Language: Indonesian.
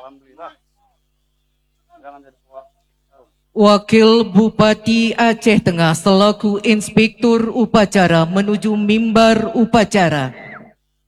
Alhamdulillah. Jangan jadi Wakil Bupati Aceh Tengah selaku Inspektur Upacara menuju mimbar upacara.